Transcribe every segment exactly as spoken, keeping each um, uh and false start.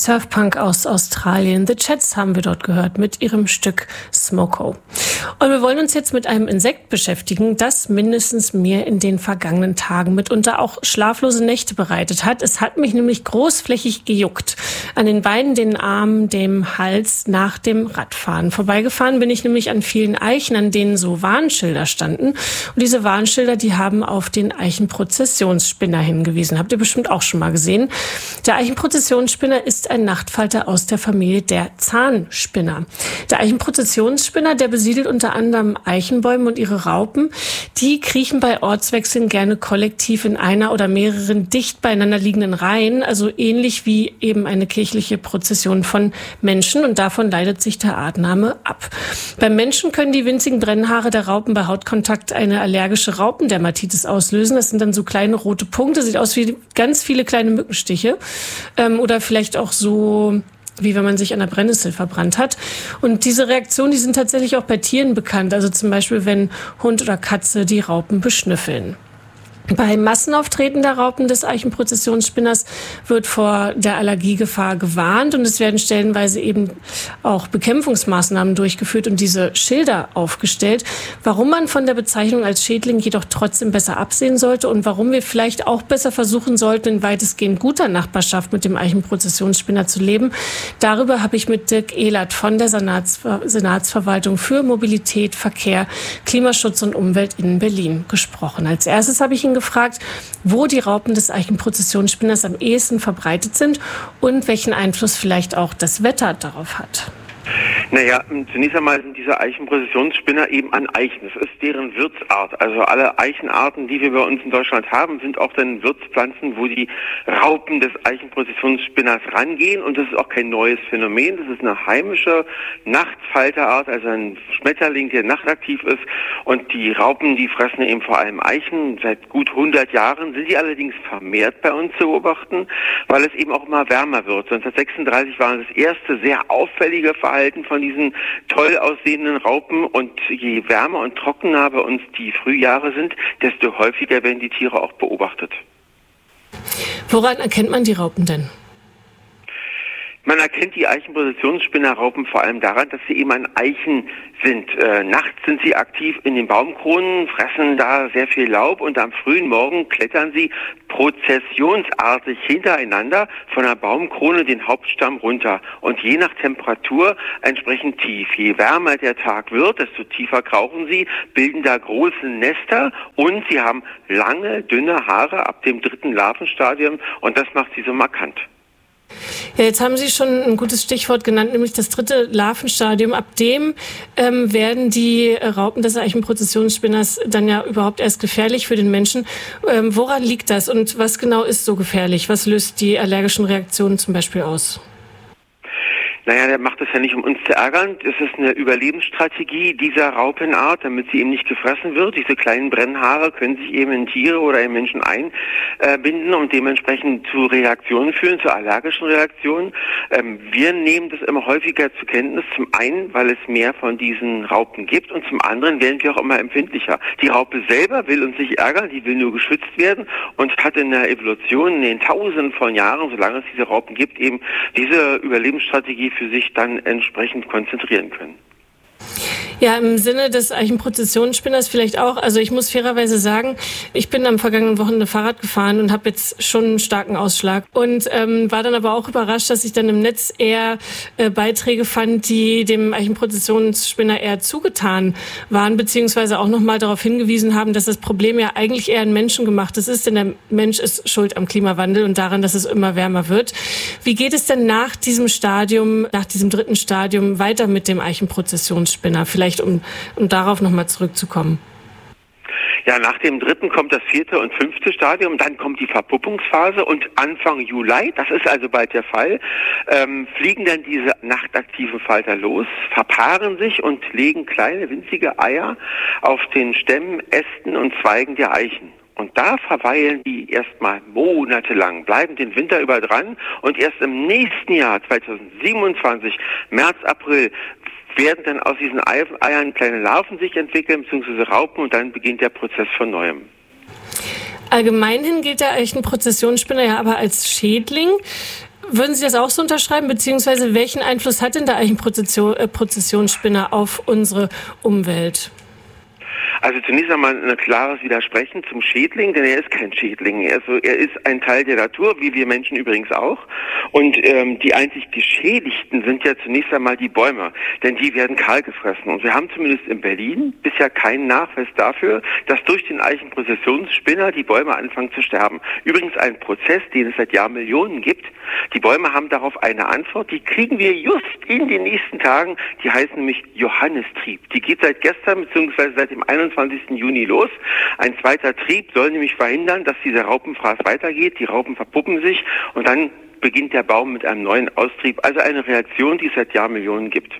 Surfpunk aus Australien. The Chats haben wir dort gehört mit ihrem Stück Smoko. Und wir wollen uns jetzt mit einem Insekt beschäftigen, das mindestens mir in den vergangenen Tagen mitunter auch schlaflose Nächte bereitet hat. Es hat mich nämlich großflächig gejuckt. An den Beinen, den Armen, dem Hals nach dem Radfahren. Vorbeigefahren bin ich nämlich an vielen Eichen, an denen so Warnschilder standen. Und diese Warnschilder, die haben auf den Eichenprozessionsspinner hingewiesen. Habt ihr bestimmt auch schon mal gesehen. Der Eichenprozessionsspinner ist ein Nachtfalter aus der Familie der Zahnspinner. Der Eichenprozessionsspinner, der besiedelt unter anderem Eichenbäume und ihre Raupen. Die kriechen bei Ortswechseln gerne kollektiv in einer oder mehreren dicht beieinander liegenden Reihen, also ähnlich wie eben eine kirchliche Prozession von Menschen, und davon leitet sich der Artname ab. Beim Menschen können die winzigen Brennhaare der Raupen bei Hautkontakt eine allergische Raupendermatitis auslösen. Das sind dann so kleine rote Punkte, sieht aus wie ganz viele kleine Mückenstiche. Ähm, oder vielleicht auch so, wie wenn man sich an der Brennnessel verbrannt hat. Und diese Reaktionen, die sind tatsächlich auch bei Tieren bekannt. Also zum Beispiel, wenn Hund oder Katze die Raupen beschnüffeln. Bei Massenauftreten der Raupen des Eichenprozessionsspinners wird vor der Allergiegefahr gewarnt, und es werden stellenweise eben auch Bekämpfungsmaßnahmen durchgeführt und diese Schilder aufgestellt. Warum man von der Bezeichnung als Schädling jedoch trotzdem besser absehen sollte und warum wir vielleicht auch besser versuchen sollten, in weitestgehend guter Nachbarschaft mit dem Eichenprozessionsspinner zu leben, darüber habe ich mit Dirk Ehlert von der Senatsver- Senatsverwaltung für Mobilität, Verkehr, Klimaschutz und Umwelt in Berlin gesprochen. Als erstes habe ich ihn gefragt, wo die Raupen des Eichenprozessionsspinners am ehesten verbreitet sind und welchen Einfluss vielleicht auch das Wetter darauf hat. Naja, zunächst einmal sind diese Eichenprozessionsspinner eben an Eichen. Das ist deren Wirtsart. Also alle Eichenarten, die wir bei uns in Deutschland haben, sind auch dann Wirtspflanzen, wo die Raupen des Eichenprozessionsspinners rangehen. Und das ist auch kein neues Phänomen. Das ist eine heimische Nachtfalterart, also ein Schmetterling, der nachtaktiv ist. Und die Raupen, die fressen eben vor allem Eichen. Seit gut hundert Jahren sind die allerdings vermehrt bei uns zu beobachten, weil es eben auch immer wärmer wird. neunzehnhundertsechsunddreißig war das erste sehr auffällige Verhalten von diesen toll aussehenden Raupen, und je wärmer und trockener bei uns die Frühjahre sind, desto häufiger werden die Tiere auch beobachtet. Woran erkennt man die Raupen denn? Man erkennt die Eichenprozessionsspinnerraupen vor allem daran, dass sie eben an Eichen sind. Äh, nachts sind sie aktiv in den Baumkronen, fressen da sehr viel Laub, und am frühen Morgen klettern sie prozessionsartig hintereinander von der Baumkrone den Hauptstamm runter. Und je nach Temperatur entsprechend tief. Je wärmer der Tag wird, desto tiefer krauchen sie, bilden da große Nester, und sie haben lange, dünne Haare ab dem dritten Larvenstadium, und das macht sie so markant. Ja, jetzt haben Sie schon ein gutes Stichwort genannt, nämlich das dritte Larvenstadium. Ab dem ähm, werden die Raupen des Eichenprozessionsspinners dann ja überhaupt erst gefährlich für den Menschen. Ähm, woran liegt das und was genau ist so gefährlich? Was löst die allergischen Reaktionen zum Beispiel aus? Naja, der macht das ja nicht, um uns zu ärgern. Das ist eine Überlebensstrategie dieser Raupenart, damit sie eben nicht gefressen wird. Diese kleinen Brennhaare können sich eben in Tiere oder in Menschen einbinden und dementsprechend zu Reaktionen führen, zu allergischen Reaktionen. Ähm, wir nehmen das immer häufiger zur Kenntnis. Zum einen, weil es mehr von diesen Raupen gibt, und zum anderen werden wir auch immer empfindlicher. Die Raupe selber will uns nicht ärgern, die will nur geschützt werden und hat in der Evolution in den Tausenden von Jahren, solange es diese Raupen gibt, eben diese Überlebensstrategie für sich dann entsprechend konzentrieren können. Ja, im Sinne des Eichenprozessionsspinners vielleicht auch. Also ich muss fairerweise sagen, ich bin am vergangenen Wochenende Fahrrad gefahren und habe jetzt schon einen starken Ausschlag. Und ähm, war dann aber auch überrascht, dass ich dann im Netz eher äh, Beiträge fand, die dem Eichenprozessionsspinner eher zugetan waren, beziehungsweise auch nochmal darauf hingewiesen haben, dass das Problem ja eigentlich eher ein menschengemachtes ist, denn der Mensch ist schuld am Klimawandel und daran, dass es immer wärmer wird. Wie geht es denn nach diesem Stadium, nach diesem dritten Stadium weiter mit dem Eichenprozessionsspinner? Vielleicht um, um darauf nochmal zurückzukommen. Ja, nach dem dritten kommt das vierte und fünfte Stadium, dann kommt die Verpuppungsphase, und Anfang Juli, das ist also bald der Fall, ähm, fliegen dann diese nachtaktiven Falter los, verpaaren sich und legen kleine winzige Eier auf den Stämmen, Ästen und Zweigen der Eichen. Und da verweilen die erstmal monatelang, bleiben den Winter über dran, und erst im nächsten Jahr, zweitausendsiebenundzwanzig, März, April, werden dann aus diesen Eiern kleine Larven sich entwickeln, beziehungsweise Raupen, und dann beginnt der Prozess von Neuem. Allgemeinhin gilt der Eichenprozessionsspinner ja aber als Schädling. Würden Sie das auch so unterschreiben, beziehungsweise welchen Einfluss hat denn der Eichenprozessionsspinner auf unsere Umwelt? Also zunächst einmal ein klares Widersprechen zum Schädling, denn er ist kein Schädling. Also er ist ein Teil der Natur, wie wir Menschen übrigens auch. Und ähm, die einzig Geschädigten sind ja zunächst einmal die Bäume, denn die werden kahl gefressen. Und wir haben zumindest in Berlin bisher keinen Nachweis dafür, dass durch den Eichenprozessionsspinner die Bäume anfangen zu sterben. Übrigens ein Prozess, den es seit Jahrmillionen gibt. Die Bäume haben darauf eine Antwort, die kriegen wir just in den nächsten Tagen. Die heißt nämlich Johannistrieb. Die geht seit gestern bzw. seit dem einundzwanzigsten Juni los. Ein zweiter Trieb soll nämlich verhindern, dass dieser Raupenfraß weitergeht. Die Raupen verpuppen sich und dann beginnt der Baum mit einem neuen Austrieb. Also eine Reaktion, die es seit Jahrmillionen gibt.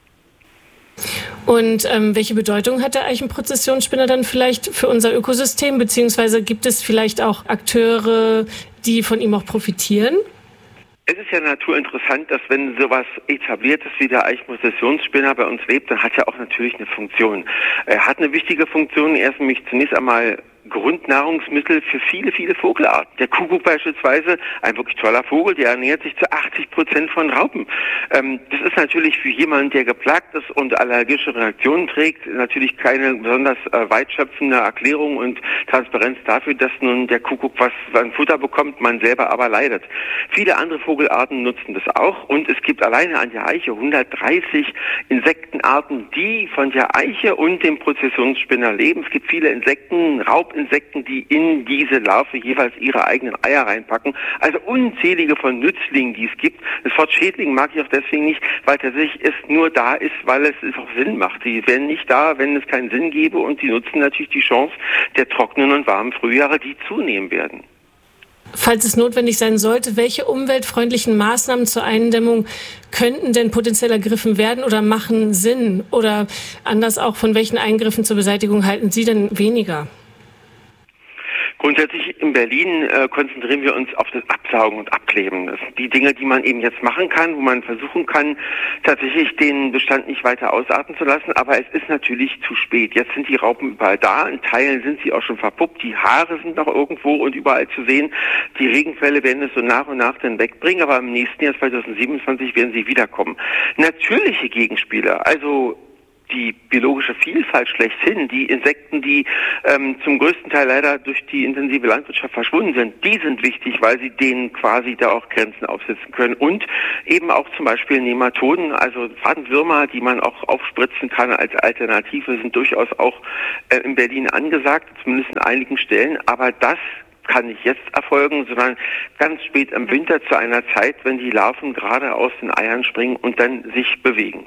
Und ähm, welche Bedeutung hat der Eichenprozessionsspinner dann vielleicht für unser Ökosystem? Beziehungsweise gibt es vielleicht auch Akteure, die von ihm auch profitieren? Es ist ja naturinteressant, dass wenn sowas etabliert ist wie der Eichenprozessionsspinner bei uns lebt, dann hat er auch natürlich eine Funktion. Er hat eine wichtige Funktion. Er ist nämlich zunächst einmal Grundnahrungsmittel für viele, viele Vogelarten. Der Kuckuck beispielsweise, ein wirklich toller Vogel, der ernährt sich zu achtzig Prozent von Raupen. Ähm, das ist natürlich für jemanden, der geplagt ist und allergische Reaktionen trägt, natürlich keine besonders äh, weitschöpfende Erklärung und Transparenz dafür, dass nun der Kuckuck was an Futter bekommt, man selber aber leidet. Viele andere Vogelarten nutzen das auch und es gibt alleine an der Eiche hundertdreißig Insektenarten, die von der Eiche und dem Prozessionsspinner leben. Es gibt viele Insekten, Raubinsekten, Insekten, die in diese Larve jeweils ihre eigenen Eier reinpacken. Also unzählige von Nützlingen, die es gibt. Das Wort Schädling mag ich auch deswegen nicht, weil tatsächlich es nur da ist, weil es auch Sinn macht. Die wären nicht da, wenn es keinen Sinn gäbe und die nutzen natürlich die Chance der trockenen und warmen Frühjahre, die zunehmen werden. Falls es notwendig sein sollte, welche umweltfreundlichen Maßnahmen zur Eindämmung könnten denn potenziell ergriffen werden oder machen Sinn? Oder anders auch, von welchen Eingriffen zur Beseitigung halten Sie denn weniger? Grundsätzlich in Berlin äh, konzentrieren wir uns auf das Absaugen und Abkleben. Das sind die Dinge, die man eben jetzt machen kann, wo man versuchen kann, tatsächlich den Bestand nicht weiter ausarten zu lassen. Aber es ist natürlich zu spät. Jetzt sind die Raupen überall da. In Teilen sind sie auch schon verpuppt. Die Haare sind noch irgendwo und überall zu sehen. Die Regenfälle werden es so nach und nach dann wegbringen. Aber im nächsten Jahr zweitausendsiebenundzwanzig werden sie wiederkommen. Natürliche Gegenspieler, also die biologische Vielfalt schlechthin, die Insekten, die ähm, zum größten Teil leider durch die intensive Landwirtschaft verschwunden sind, die sind wichtig, weil sie denen quasi da auch Grenzen aufsetzen können. Und eben auch zum Beispiel Nematoden, also Fadenwürmer, die man auch aufspritzen kann als Alternative, sind durchaus auch äh, in Berlin angesagt, zumindest an einigen Stellen. Aber das kann nicht jetzt erfolgen, sondern ganz spät im Winter zu einer Zeit, wenn die Larven gerade aus den Eiern springen und dann sich bewegen.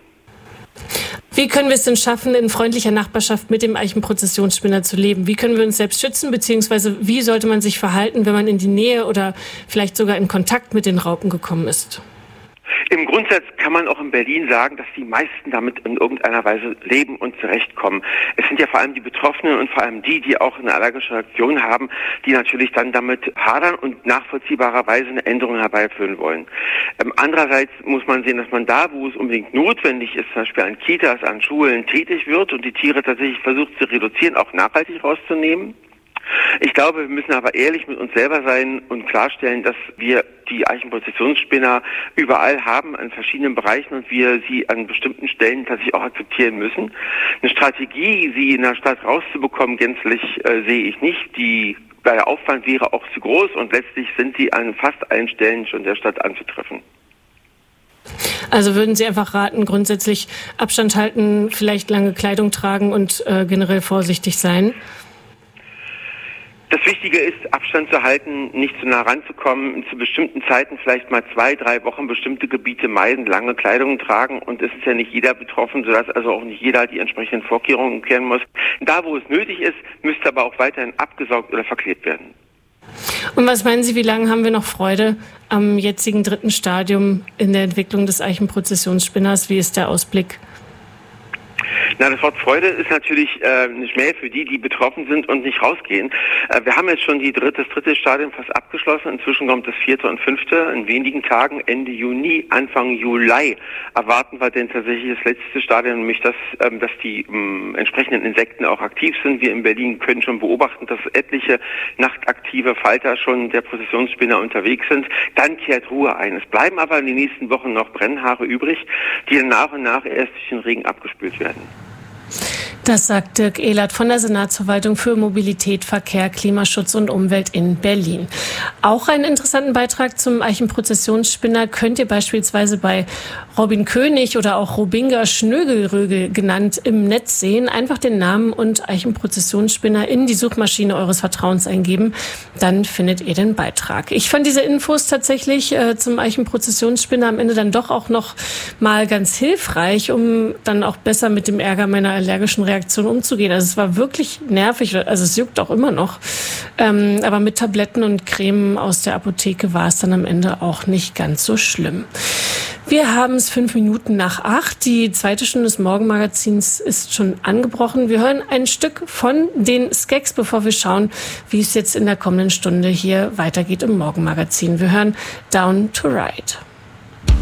Wie können wir es denn schaffen, in freundlicher Nachbarschaft mit dem Eichenprozessionsspinner zu leben? Wie können wir uns selbst schützen, beziehungsweise wie sollte man sich verhalten, wenn man in die Nähe oder vielleicht sogar in Kontakt mit den Raupen gekommen ist? Im Grundsatz kann man auch in Berlin sagen, dass die meisten damit in irgendeiner Weise leben und zurechtkommen. Es sind ja vor allem die Betroffenen und vor allem die, die auch eine allergische Reaktion haben, die natürlich dann damit hadern und nachvollziehbarerweise eine Änderung herbeiführen wollen. Ähm, andererseits muss man sehen, dass man da, wo es unbedingt notwendig ist, zum Beispiel an Kitas, an Schulen tätig wird und die Tiere tatsächlich versucht zu reduzieren, auch nachhaltig rauszunehmen. Ich glaube, wir müssen aber ehrlich mit uns selber sein und klarstellen, dass wir die Eichenprozessionsspinner überall haben, an verschiedenen Bereichen und wir sie an bestimmten Stellen tatsächlich auch akzeptieren müssen. Eine Strategie, sie in der Stadt rauszubekommen, gänzlich äh, sehe ich nicht. Die, der Aufwand wäre auch zu groß und letztlich sind sie an fast allen Stellen schon der Stadt anzutreffen. Also würden Sie einfach raten, grundsätzlich Abstand halten, vielleicht lange Kleidung tragen und äh, generell vorsichtig sein? Das Wichtige ist, Abstand zu halten, nicht zu nah ranzukommen, zu bestimmten Zeiten vielleicht mal zwei, drei Wochen bestimmte Gebiete meiden, lange Kleidung tragen und es ist ja nicht jeder betroffen, sodass also auch nicht jeder die entsprechenden Vorkehrungen kehren muss. Da, wo es nötig ist, müsste aber auch weiterhin abgesaugt oder verklebt werden. Und was meinen Sie, wie lange haben wir noch Freude am jetzigen dritten Stadium in der Entwicklung des Eichenprozessionsspinners? Wie ist der Ausblick? Na, das Wort Freude ist natürlich äh, ein Schmäh für die, die betroffen sind und nicht rausgehen. Äh, wir haben jetzt schon die dritte, das dritte Stadium fast abgeschlossen. Inzwischen kommt das vierte und fünfte. In wenigen Tagen, Ende Juni, Anfang Juli, erwarten wir denn tatsächlich das letzte Stadium, nämlich das, ähm, dass die ähm, entsprechenden Insekten auch aktiv sind. Wir in Berlin können schon beobachten, dass etliche nachtaktive Falter schon der Prozessionsspinner unterwegs sind. Dann kehrt Ruhe ein. Es bleiben aber in den nächsten Wochen noch Brennhaare übrig, die dann nach und nach erst durch den Regen abgespült werden. Das sagt Dirk Ehlert von der Senatsverwaltung für Mobilität, Verkehr, Klimaschutz und Umwelt in Berlin. Auch einen interessanten Beitrag zum Eichenprozessionsspinner könnt ihr beispielsweise bei Robin König oder auch Robinga Schnögelrögel genannt im Netz sehen. Einfach den Namen und Eichenprozessionsspinner in die Suchmaschine eures Vertrauens eingeben. Dann findet ihr den Beitrag. Ich fand diese Infos tatsächlich äh, zum Eichenprozessionsspinner am Ende dann doch auch noch mal ganz hilfreich, um dann auch besser mit dem Ärger meiner allergischen Reaktion umzugehen. Also es war wirklich nervig, also es juckt auch immer noch. Ähm, aber mit Tabletten und Creme aus der Apotheke war es dann am Ende auch nicht ganz so schlimm. Wir haben es fünf Minuten nach acht. Die zweite Stunde des Morgenmagazins ist schon angebrochen. Wir hören ein Stück von den Skeks, bevor wir schauen, wie es jetzt in der kommenden Stunde hier weitergeht im Morgenmagazin. Wir hören Down to Ride.